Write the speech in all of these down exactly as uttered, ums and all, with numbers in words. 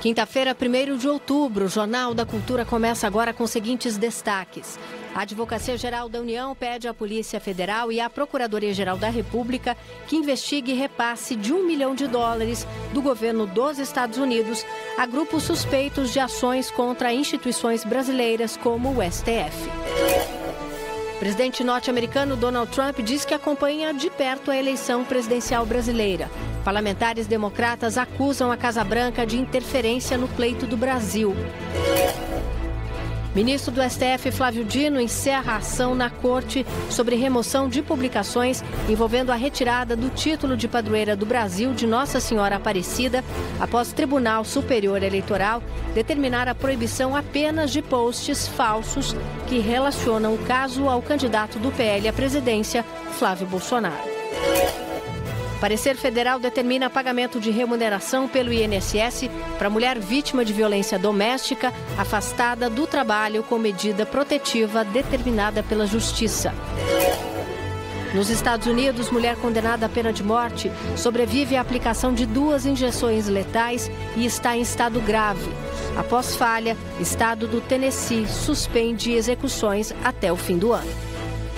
Quinta-feira, primeiro de outubro, o Jornal da Cultura começa agora com os seguintes destaques. A Advocacia-Geral da União pede à Polícia Federal e à Procuradoria-Geral da República que investigue repasse de um milhão de dólares do governo dos Estados Unidos a grupos suspeitos de ações contra instituições brasileiras como o S T F. O presidente norte-americano Donald Trump diz que acompanha de perto a eleição presidencial brasileira. Parlamentares democratas acusam a Casa Branca de interferência no pleito do Brasil. Ministro do S T F, Flávio Dino, encerra a ação na Corte sobre remoção de publicações envolvendo a retirada do título de padroeira do Brasil de Nossa Senhora Aparecida, após o Tribunal Superior Eleitoral determinar a proibição apenas de posts falsos que relacionam o caso ao candidato do P L à presidência, Flávio Bolsonaro. O parecer federal determina pagamento de remuneração pelo I N S S para mulher vítima de violência doméstica afastada do trabalho com medida protetiva determinada pela Justiça. Nos Estados Unidos, mulher condenada à pena de morte sobrevive à aplicação de duas injeções letais e está em estado grave. Após falha, estado do Tennessee suspende execuções até o fim do ano.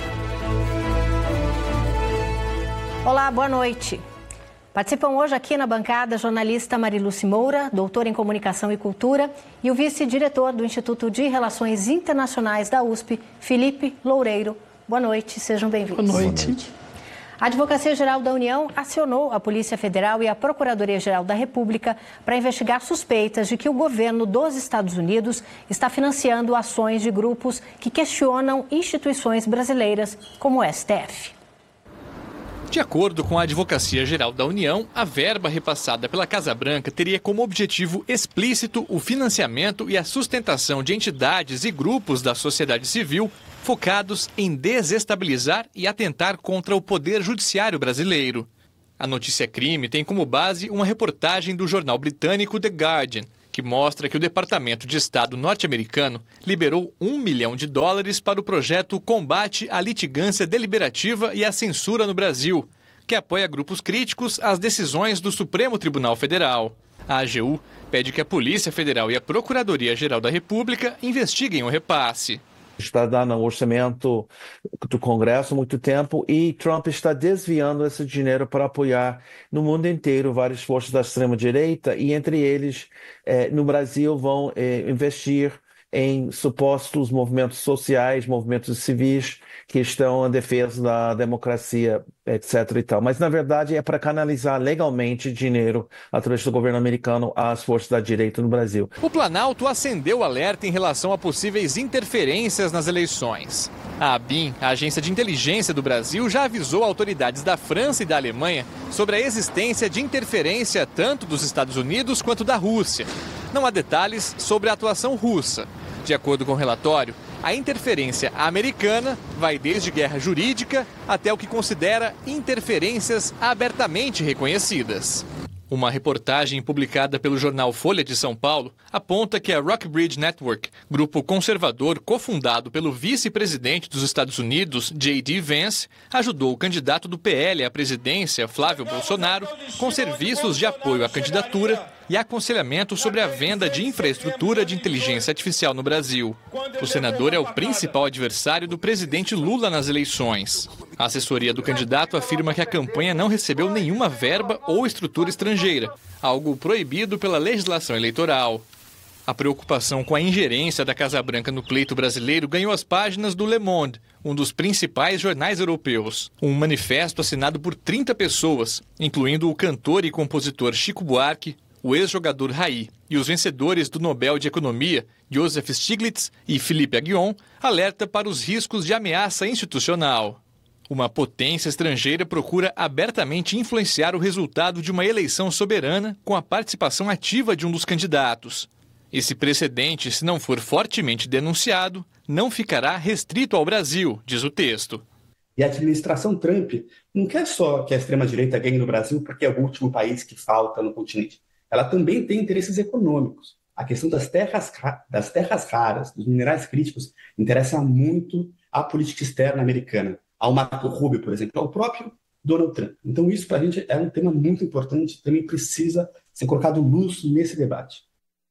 Olá, boa noite. Participam hoje aqui na bancada a jornalista Mariluce Moura, doutora em Comunicação e Cultura, e o vice-diretor do Instituto de Relações Internacionais da U S P, Felipe Loureiro. Boa noite, sejam bem-vindos. Boa noite. A Advocacia-Geral da União acionou a Polícia Federal e a Procuradoria-Geral da República para investigar suspeitas de que o governo dos Estados Unidos está financiando ações de grupos que questionam instituições brasileiras como o S T F. De acordo com a Advocacia-Geral da União, a verba repassada pela Casa Branca teria como objetivo explícito o financiamento e a sustentação de entidades e grupos da sociedade civil focados em desestabilizar e atentar contra o poder judiciário brasileiro. A notícia crime tem como base uma reportagem do jornal britânico The Guardian, que mostra que o Departamento de Estado norte-americano liberou um milhão de dólares para o projeto Combate à Litigância Deliberativa e à Censura no Brasil, que apoia grupos críticos às decisões do Supremo Tribunal Federal. A A G U pede que a Polícia Federal e a Procuradoria-Geral da República investiguem o repasse. Está dando um orçamento do Congresso há muito tempo e Trump está desviando esse dinheiro para apoiar no mundo inteiro várias forças da extrema-direita e entre eles, eh, no Brasil, vão eh, investir em supostos movimentos sociais, movimentos civis que estão em defesa da democracia, etc e tal. Mas, na verdade, é para canalizar legalmente dinheiro através do governo americano às forças da direita no Brasil. O Planalto acendeu o alerta em relação a possíveis interferências nas eleições. A ABIN, a Agência de Inteligência do Brasil, já avisou autoridades da França e da Alemanha sobre a existência de interferência tanto dos Estados Unidos quanto da Rússia. Não há detalhes sobre a atuação russa. De acordo com o relatório, a interferência americana vai desde guerra jurídica até o que considera interferências abertamente reconhecidas. Uma reportagem publicada pelo jornal Folha de São Paulo aponta que a Rockbridge Network, grupo conservador cofundado pelo vice-presidente dos Estados Unidos, J D Vance, ajudou o candidato do P L à presidência, Flávio Bolsonaro, com serviços de apoio à candidatura e aconselhamento sobre a venda de infraestrutura de inteligência artificial no Brasil. O senador é o principal adversário do presidente Lula nas eleições. A assessoria do candidato afirma que a campanha não recebeu nenhuma verba ou estrutura estrangeira, algo proibido pela legislação eleitoral. A preocupação com a ingerência da Casa Branca no pleito brasileiro ganhou as páginas do Le Monde, um dos principais jornais europeus. Um manifesto assinado por trinta pessoas, incluindo o cantor e compositor Chico Buarque, o ex-jogador Raí e os vencedores do Nobel de Economia, Joseph Stiglitz e Philippe Aghion, alerta para os riscos de ameaça institucional. Uma potência estrangeira procura abertamente influenciar o resultado de uma eleição soberana com a participação ativa de um dos candidatos. Esse precedente, se não for fortemente denunciado, não ficará restrito ao Brasil, diz o texto. E a administração Trump não quer só que a extrema-direita ganhe no Brasil porque é o último país que falta no continente. Ela também tem interesses econômicos. A questão das terras, das terras raras, dos minerais críticos, interessa muito à política externa americana, ao Marco Rubio, por exemplo, ao próprio Donald Trump. Então isso, para a gente, é um tema muito importante, também precisa ser colocado luz nesse debate.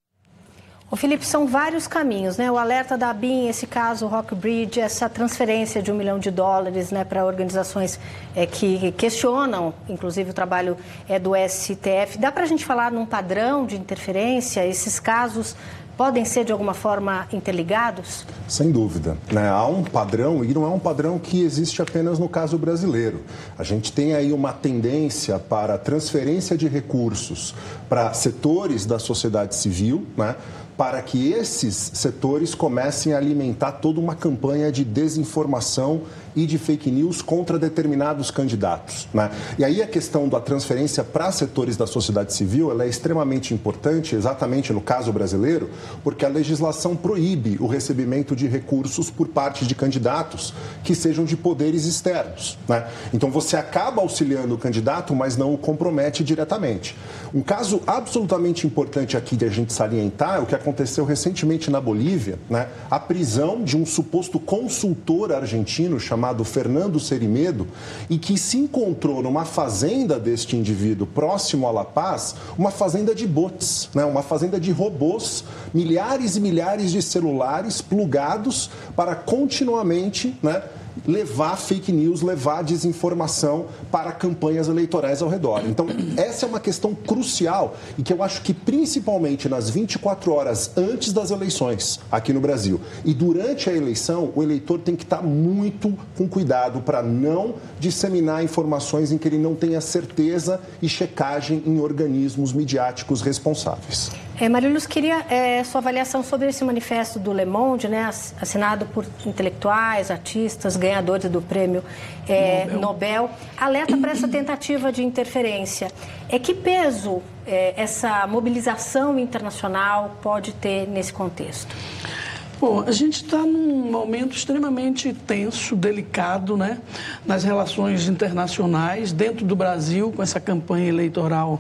O Felipe, são vários caminhos, né? O alerta da ABIN, esse caso, Rockbridge, essa transferência de um milhão de dólares, né, para organizações é, que questionam, inclusive, o trabalho é, do S T F. Dá para a gente falar num padrão de interferência? Esses casos podem ser, de alguma forma, interligados? Sem dúvida, né? Há um padrão, e não é um padrão que existe apenas no caso brasileiro. A gente tem aí uma tendência para transferência de recursos para setores da sociedade civil, né? Para que esses setores comecem a alimentar toda uma campanha de desinformação e de fake news contra determinados candidatos, né? E aí a questão da transferência para setores da sociedade civil, ela é extremamente importante, exatamente no caso brasileiro, porque a legislação proíbe o recebimento de recursos por parte de candidatos que sejam de poderes externos, né? Então você acaba auxiliando o candidato, mas não o compromete diretamente. Um caso absolutamente importante aqui de a gente salientar é o que aconteceu recentemente na Bolívia, né? A prisão de um suposto consultor argentino chamado Fernando Cerimedo, e que se encontrou numa fazenda deste indivíduo próximo a La Paz, uma fazenda de bots, né? Uma fazenda de robôs, milhares e milhares de celulares plugados para continuamente, né, levar fake news, levar desinformação para campanhas eleitorais ao redor. Então, essa é uma questão crucial e que eu acho que principalmente nas vinte e quatro horas antes das eleições aqui no Brasil e durante a eleição, o eleitor tem que estar muito com cuidado para não disseminar informações em que ele não tenha certeza e checagem em organismos midiáticos responsáveis. É, Mariluz, queria é, sua avaliação sobre esse manifesto do Le Monde, né, assinado por intelectuais, artistas, ganhadores do prêmio é, Nobel. Nobel, alerta para essa tentativa de interferência. É, que peso é, essa mobilização internacional pode ter nesse contexto? Bom, a gente está num momento extremamente tenso, delicado, né, nas relações internacionais, dentro do Brasil, com essa campanha eleitoral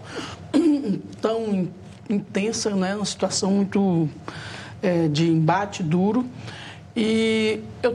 tão intensa, né, uma situação muito é, de embate duro. E eu